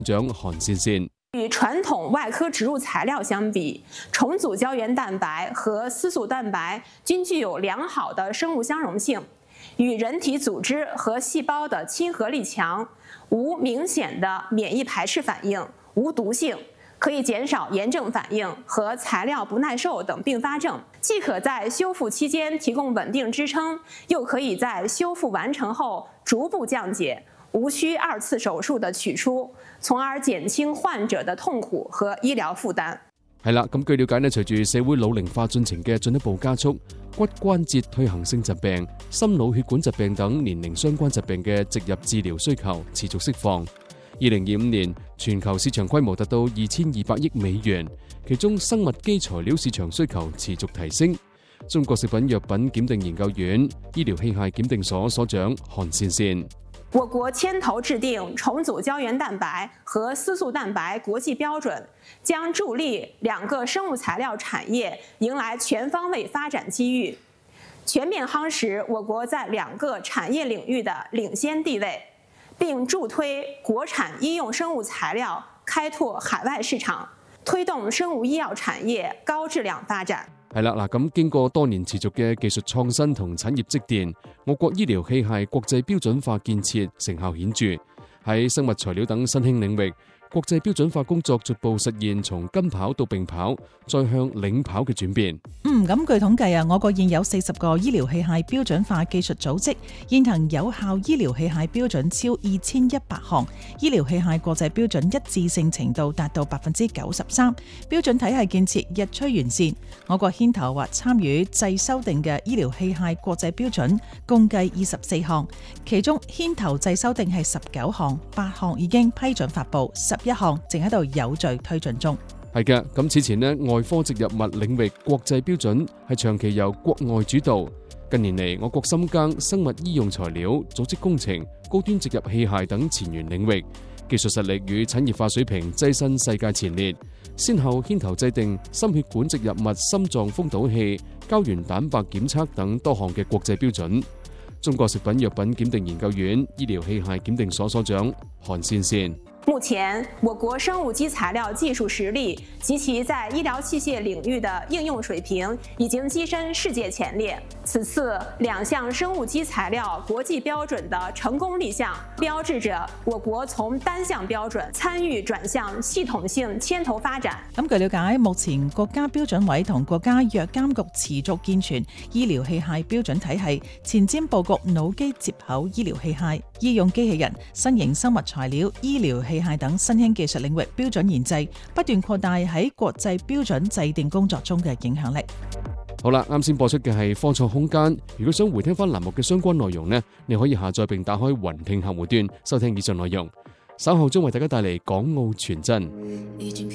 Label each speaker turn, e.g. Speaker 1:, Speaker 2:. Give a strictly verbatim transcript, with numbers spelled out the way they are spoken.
Speaker 1: 長韓善善。
Speaker 2: 與傳統外科植入材料相比，重組膠原蛋白和絲素蛋白均具有良好的生物相容性，與人體組織和細胞的親和力強，無明顯的免疫排斥反應，無毒性，可以減少炎症反應和材料不耐受等併發症，既可在修復期間提供穩定支撐，又可以在修復完成後逐步降解，無需二次手術的取出，從而減輕患者的痛苦和醫療負擔。
Speaker 1: 係啦，咁據了解呢，隨住社會老齡化進程嘅進一步加速，骨關節退行性疾病、心腦血管疾病等年齡相關疾病嘅植入治療需求持續釋放。二零二五年全球市場規模達到二千二百億美元，其中生物基材料市場需求持續提升。中國食品藥品檢定研究院醫療器械檢定所所長韓善善。
Speaker 2: 我國牽頭制定重組膠原蛋白和絲素蛋白國際標準，將助力兩個生物材料產業迎來全方位發展機遇，全面夯實我國在兩個產業領域的領先地位，並助推國產醫用生物材料開拓海外市場，推動生物醫藥產業高質量發展。
Speaker 1: 係啦，嗱咁經過多年持續嘅技術創新同產業積澱，我國醫療器械國際標準化建設成效顯著，喺生物材料等新興領域，國際標準化工作逐步實現從跟跑到並跑，再向領跑嘅轉變。
Speaker 3: 嗯，咁據統計啊，我國現有四十個醫療器械標準化技術組織，現行有效醫療器械標準超二千一百項，醫療器械國際標準一致性程度達到百分之九十三，標準體系建設日趨完善。我國牽頭或參與制修訂嘅醫療器械國際標準共計二十四項，其中牽頭制修訂係十九項，八項已經批准發布，十一項正喺度有序推進中。
Speaker 1: 係嘅，咁此前呢，外科植入物領域國際標準係長期由國外主導。近年嚟，我國深耕生物醫用材料、組織工程、高端植入器械等前沿領域，技術實力與產業化水平躋身世界前列。先後牽頭制定心血管植入物心臟封堵器、膠原蛋白檢測等多項嘅國際標準。中國食品藥品檢定研究院醫療器械檢定所所長韓善善。
Speaker 2: 目前，我國生物基材料技術實力及其在醫療器械領域的應用水平已經躋身世界前列。此次兩項生物基材料國際標準的成功立項，標誌着我國從單項標準參與轉向系統性牽頭發展。
Speaker 3: 咁據了解，目前國家標準委同國家藥監局持續健全醫療器械標準體系，前瞻佈局腦機接口醫療器械、醫用機器人、新型生物材料、醫療器械等新興技術領域標準研製，不斷擴大喺國際標準制定工作中嘅影響力。
Speaker 1: 好啦，啱先播出嘅係科創空間。如果想回聽翻欄目嘅相關內容呢，你可以下載並打開雲聽客戶端收聽以上內容。稍後將為大家帶嚟港澳傳真。